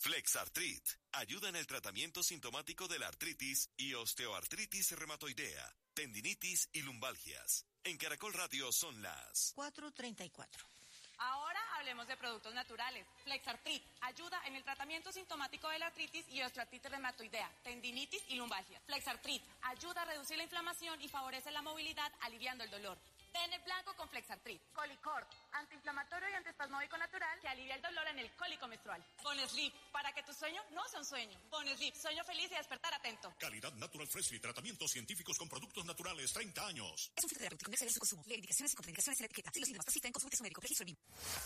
Flexartrit ayuda en el tratamiento sintomático de la artritis y osteoartritis reumatoidea, tendinitis y lumbalgias. En Caracol Radio son las 4:34. Ahora hablemos de productos naturales. Flexartrit ayuda en el tratamiento sintomático de la artritis y osteoartritis reumatoidea, tendinitis y lumbalgia. Flexartrit ayuda a reducir la inflamación y favorece la movilidad, aliviando el dolor. Ten el blanco con Flexartrit. Colicort, antiinflamatorio y antiespasmódico natural que alivia el dolor en el cólico menstrual. Bonslip, para que tu sueño no sea un sueño. Bonslip, sueño feliz y despertar atento. Calidad Natural Freshly, tratamientos científicos con productos naturales, 30 años. Es un fitoterapéutico, no exceder su consumo. Lee indicaciones y contraindicaciones en la etiqueta. Si los síntomas persisten, consulte a su médico. Registro BIM.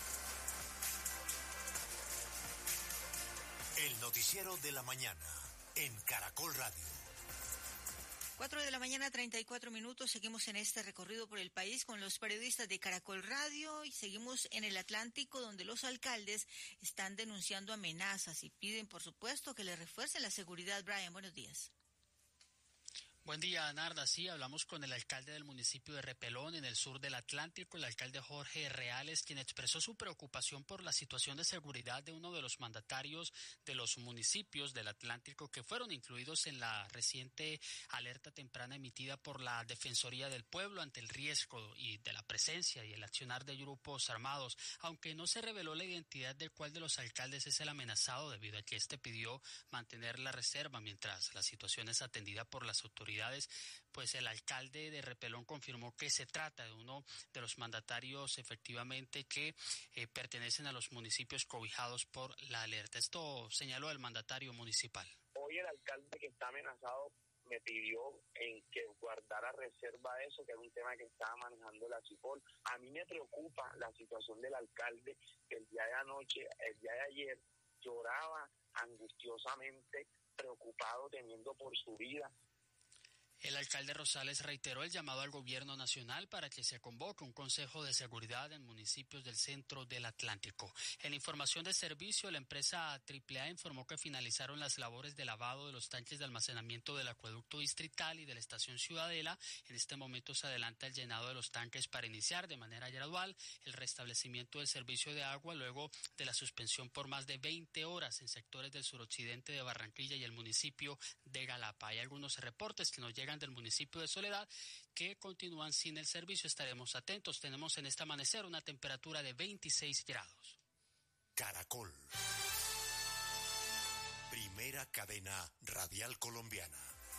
El noticiero de la mañana en Caracol Radio. 4:34 a.m. Seguimos en este recorrido por el país con los periodistas de Caracol Radio y seguimos en el Atlántico, donde los alcaldes están denunciando amenazas y piden, por supuesto, que les refuercen la seguridad. Brian, buenos días. Buen día, Narda. Sí, hablamos con el alcalde del municipio de Repelón, en el sur del Atlántico, el alcalde Jorge Reales, quien expresó su preocupación por la situación de seguridad de uno de los mandatarios de los municipios del Atlántico que fueron incluidos en la reciente alerta temprana emitida por la Defensoría del Pueblo ante el riesgo y de la presencia y el accionar de grupos armados, aunque no se reveló la identidad del cual de los alcaldes es el amenazado, debido a que este pidió mantener la reserva mientras la situación es atendida por las autoridades. Pues el alcalde de Repelón confirmó que se trata de uno de los mandatarios efectivamente que pertenecen a los municipios cobijados por la alerta. Esto señaló el mandatario municipal. Hoy el alcalde que está amenazado me pidió en que guardara reserva de eso, que era un tema que estaba manejando la CIPOL. A mí me preocupa la situación del alcalde, que el día de ayer, lloraba angustiosamente, preocupado, temiendo por su vida. El alcalde Rosales reiteró el llamado al gobierno nacional para que se convoque un consejo de seguridad en municipios del centro del Atlántico. En información de servicio, la empresa AAA informó que finalizaron las labores de lavado de los tanques de almacenamiento del acueducto distrital y de la estación Ciudadela. En este momento se adelanta el llenado de los tanques para iniciar de manera gradual el restablecimiento del servicio de agua luego de la suspensión por más de 20 horas en sectores del suroccidente de Barranquilla y el municipio de Galapa. Hay algunos reportes que nos llegan del municipio de Soledad que continúan sin el servicio. Estaremos atentos. Tenemos en este amanecer una temperatura de 26 grados. Caracol. Primera cadena radial colombiana.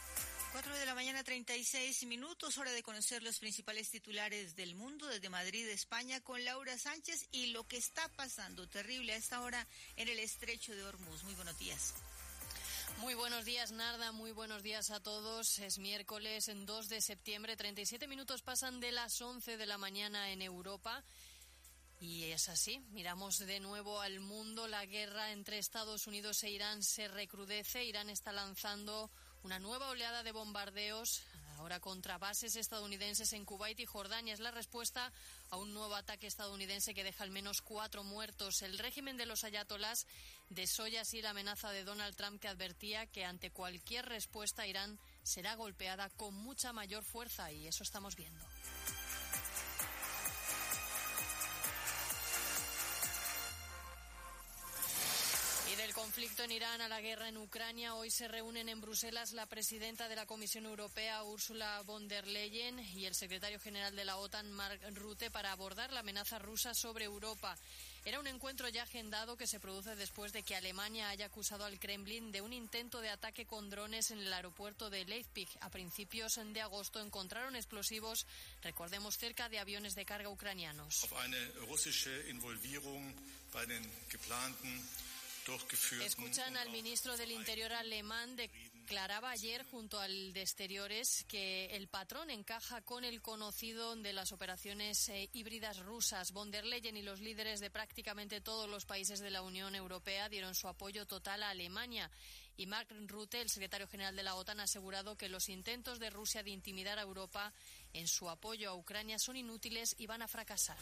4:36 a.m, hora de conocer los principales titulares del mundo desde Madrid, España, con Laura Sánchez y lo que está pasando terrible a esta hora en el estrecho de Hormuz. Muy buenos días. Muy buenos días, Narda, muy buenos días a todos. Es miércoles 2 de septiembre, 37 minutos pasan de las 11 de la mañana en Europa. Y es así, miramos de nuevo al mundo. La guerra entre Estados Unidos e Irán se recrudece. Irán está lanzando una nueva oleada de bombardeos, ahora contra bases estadounidenses en Kuwait y Jordania. Es la respuesta a un nuevo ataque estadounidense que deja al menos 4 muertos. El régimen de los ayatolás desoya así la amenaza de Donald Trump, que advertía que ante cualquier respuesta Irán será golpeada con mucha mayor fuerza, y eso estamos viendo. Y del conflicto en Irán a la guerra en Ucrania, hoy se reúnen en Bruselas la presidenta de la Comisión Europea, Ursula von der Leyen, y el secretario general de la OTAN, Mark Rutte, para abordar la amenaza rusa sobre Europa. Era un encuentro ya agendado que se produce después de que Alemania haya acusado al Kremlin de un intento de ataque con drones en el aeropuerto de Leipzig. A principios de agosto encontraron explosivos, recordemos, cerca de aviones de carga ucranianos. Escuchan al ministro del Interior alemán, declaraba ayer junto al de Exteriores que el patrón encaja con el conocido de las operaciones híbridas rusas. Von der Leyen y los líderes de prácticamente todos los países de la Unión Europea dieron su apoyo total a Alemania. Y Mark Rutte, el secretario general de la OTAN, ha asegurado que los intentos de Rusia de intimidar a Europa en su apoyo a Ucrania son inútiles y van a fracasar.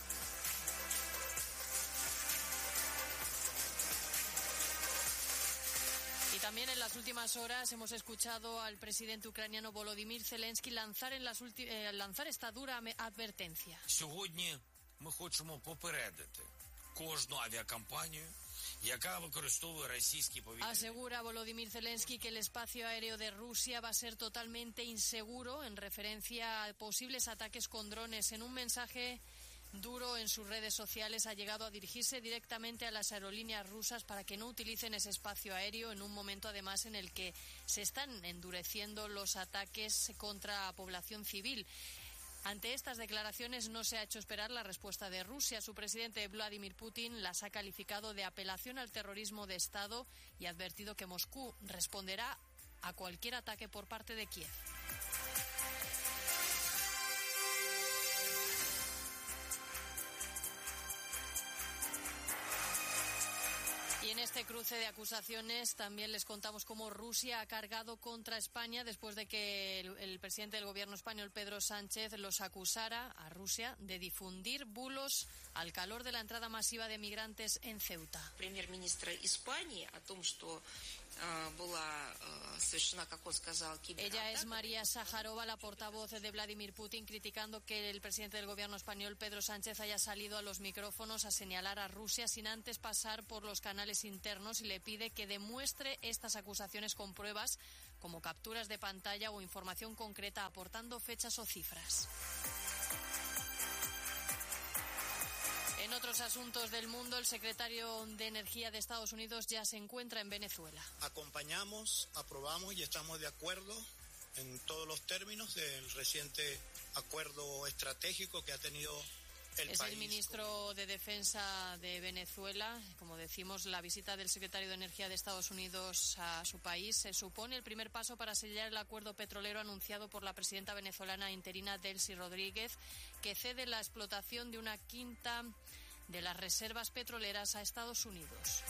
Y también en las últimas horas hemos escuchado al presidente ucraniano Volodymyr Zelensky lanzar esta dura advertencia. Сьогодні ми хочемо попередити кожну авіакомпанію Asegura Volodymyr Zelensky que el espacio aéreo de Rusia va a ser totalmente inseguro en referencia a posibles ataques con drones. En un mensaje duro en sus redes sociales ha llegado a dirigirse directamente a las aerolíneas rusas para que no utilicen ese espacio aéreo en un momento además en el que se están endureciendo los ataques contra población civil. Ante estas declaraciones no se ha hecho esperar la respuesta de Rusia. Su presidente Vladimir Putin las ha calificado de apelación al terrorismo de Estado y ha advertido que Moscú responderá a cualquier ataque por parte de Kiev. Y en este cruce de acusaciones también les contamos cómo Rusia ha cargado contra España después de que el presidente del gobierno español, Pedro Sánchez, los acusara a Rusia de difundir bulos al calor de la entrada masiva de migrantes en Ceuta. Ella es María Sájarova, la portavoz de Vladimir Putin, criticando que el presidente del gobierno español, Pedro Sánchez, haya salido a los micrófonos a señalar a Rusia sin antes pasar por los canales internos, y le pide que demuestre estas acusaciones con pruebas como capturas de pantalla o información concreta aportando fechas o cifras. En otros asuntos del mundo, el secretario de Energía de Estados Unidos ya se encuentra en Venezuela. Acompañamos, aprobamos y estamos de acuerdo en todos los términos del reciente acuerdo estratégico que ha tenido el país. Es el ministro de Defensa de Venezuela. Como decimos, la visita del secretario de Energía de Estados Unidos a su país se supone el primer paso para sellar el acuerdo petrolero anunciado por la presidenta venezolana interina Delcy Rodríguez, que cede la explotación de una quinta de las reservas petroleras a Estados Unidos.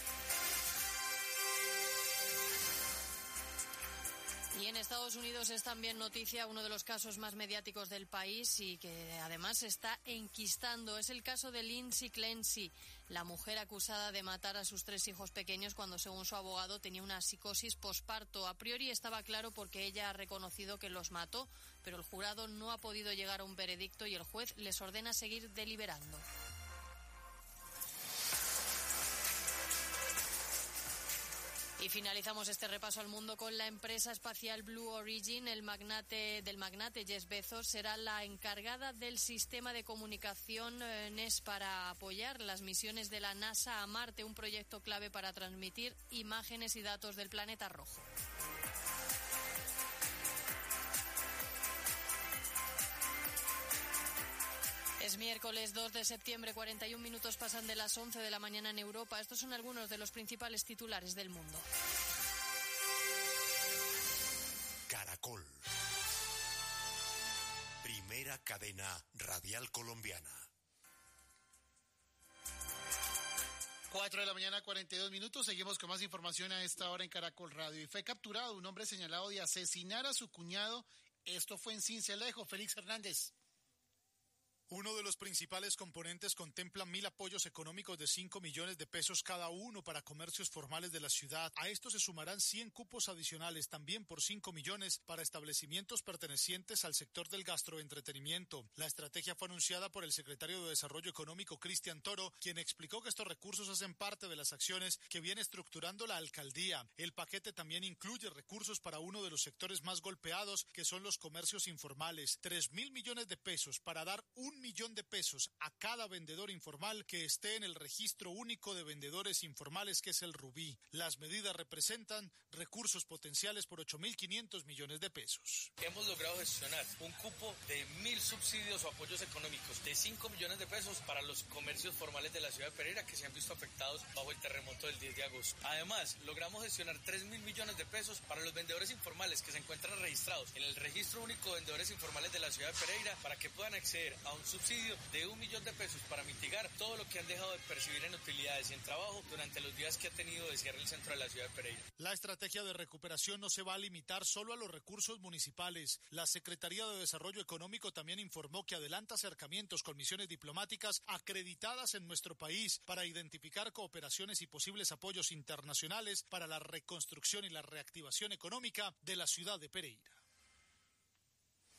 Y en Estados Unidos es también noticia uno de los casos más mediáticos del país y que además se está enquistando. Es el caso de Lindsay Clancy, la mujer acusada de matar a sus 3 hijos pequeños cuando, según su abogado, tenía una psicosis posparto. A priori estaba claro porque ella ha reconocido que los mató, pero el jurado no ha podido llegar a un veredicto y el juez les ordena seguir deliberando. Y finalizamos este repaso al mundo con la empresa espacial Blue Origin. El magnate Jeff Bezos será la encargada del sistema de comunicaciones para apoyar las misiones de la NASA a Marte, un proyecto clave para transmitir imágenes y datos del planeta rojo. Es miércoles 2 de septiembre, 41 minutos pasan de las 11 de la mañana en Europa. Estos son algunos de los principales titulares del mundo. Caracol. Primera cadena radial colombiana. 4 de la mañana, 42 minutos. Seguimos con más información a esta hora en Caracol Radio. Y fue capturado un hombre señalado de asesinar a su cuñado. Esto fue en Sincelejo. Félix Hernández. Uno de los principales componentes contempla 1.000 apoyos económicos de 5 millones de pesos cada uno para comercios formales de la ciudad. A esto se sumarán 100 cupos adicionales, también por 5 millones, para establecimientos pertenecientes al sector del gastroentretenimiento. La estrategia fue anunciada por el secretario de Desarrollo Económico, Cristian Toro, quien explicó que estos recursos hacen parte de las acciones que viene estructurando la alcaldía. El paquete también incluye recursos para uno de los sectores más golpeados, que son los comercios informales. 3.000 millones de pesos para dar 1 millón de pesos a cada vendedor informal que esté en el registro único de vendedores informales, que es el Rubí. Las medidas representan recursos potenciales por 8.500 millones de pesos. Hemos logrado gestionar un cupo de 1.000 subsidios o apoyos económicos de 5 millones de pesos para los comercios formales de la ciudad de Pereira que se han visto afectados bajo el terremoto del 10 de agosto. Además, logramos gestionar 3.000 millones de pesos para los vendedores informales que se encuentran registrados en el registro único de vendedores informales de la ciudad de Pereira para que puedan acceder a un subsidio de 1 millón de pesos para mitigar todo lo que han dejado de percibir en utilidades y en trabajo durante los días que ha tenido de cierre el centro de la ciudad de Pereira. La estrategia de recuperación no se va a limitar solo a los recursos municipales. La Secretaría de Desarrollo Económico también informó que adelanta acercamientos con misiones diplomáticas acreditadas en nuestro país para identificar cooperaciones y posibles apoyos internacionales para la reconstrucción y la reactivación económica de la ciudad de Pereira.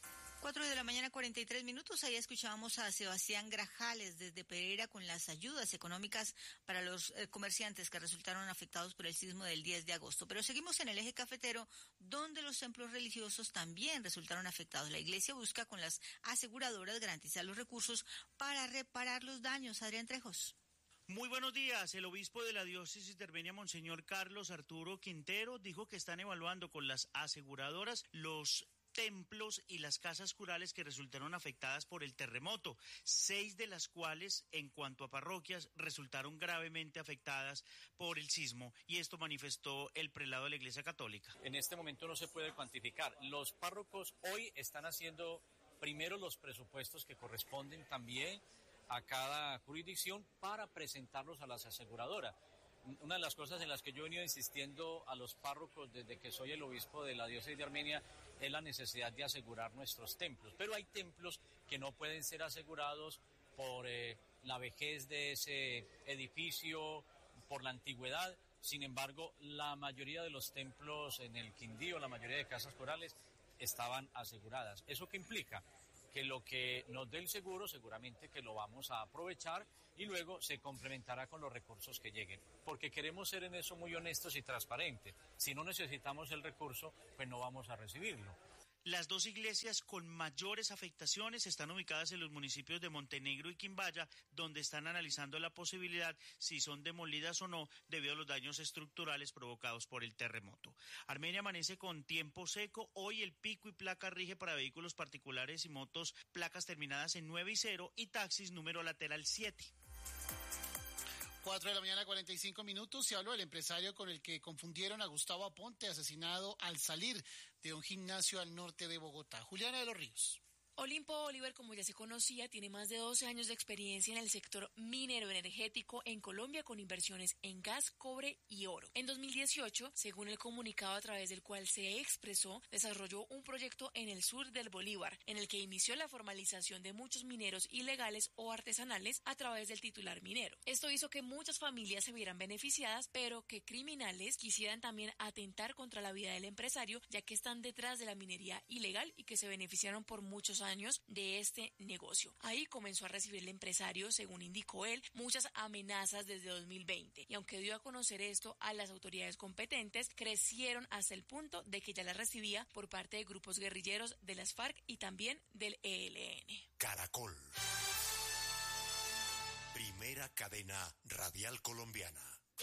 4:43 a.m. Ahí escuchábamos a Sebastián Grajales desde Pereira con las ayudas económicas para los comerciantes que resultaron afectados por el sismo del 10 de agosto. Pero seguimos en el eje cafetero, donde los templos religiosos también resultaron afectados. La iglesia busca con las aseguradoras garantizar los recursos para reparar los daños. Adrián Trejos. Muy buenos días. El obispo de la diócesis de Armenia, Monseñor Carlos Arturo Quintero, dijo que están evaluando con las aseguradoras los templos y las casas curales que resultaron afectadas por el terremoto, 6 de las cuales, en cuanto a parroquias, resultaron gravemente afectadas por el sismo, y esto manifestó el prelado de la Iglesia Católica. En este momento no se puede cuantificar. Los párrocos hoy están haciendo primero los presupuestos que corresponden también a cada jurisdicción para presentarlos a las aseguradoras. Una de las cosas en las que yo he venido insistiendo a los párrocos desde que soy el obispo de la diócesis de Armenia es la necesidad de asegurar nuestros templos. Pero hay templos que no pueden ser asegurados por la vejez de ese edificio, por la antigüedad. Sin embargo, la mayoría de los templos en el Quindío, la mayoría de casas curales, estaban aseguradas. ¿Eso qué implica? Que lo que nos dé el seguro seguramente que lo vamos a aprovechar y luego se complementará con los recursos que lleguen, porque queremos ser en eso muy honestos y transparentes. Si no necesitamos el recurso, pues no vamos a recibirlo. Las dos iglesias con mayores afectaciones están ubicadas en los municipios de Montenegro y Quimbaya, donde están analizando la posibilidad si son demolidas o no debido a los daños estructurales provocados por el terremoto. Armenia amanece con tiempo seco. Hoy el pico y placa rige para vehículos particulares y motos, placas terminadas en 9 y 0 y taxis número lateral 7. 4:45 a.m. Se habló del empresario con el que confundieron a Gustavo Aponte, asesinado al salir de un gimnasio al norte de Bogotá. Juliana de los Ríos. Olimpo Oliver, como ya se conocía, tiene más de 12 años de experiencia en el sector minero energético en Colombia con inversiones en gas, cobre y oro. En 2018, según el comunicado a través del cual se expresó, desarrolló un proyecto en el sur del Bolívar, en el que inició la formalización de muchos mineros ilegales o artesanales a través del titular minero. Esto hizo que muchas familias se vieran beneficiadas, pero que criminales quisieran también atentar contra la vida del empresario, ya que están detrás de la minería ilegal y que se beneficiaron por muchos años de este negocio. Ahí comenzó a recibir el empresario, según indicó él, muchas amenazas desde 2020, y aunque dio a conocer esto a las autoridades competentes, crecieron hasta el punto de que ya las recibía por parte de grupos guerrilleros de las FARC y también del ELN. Caracol. Primera cadena radial colombiana.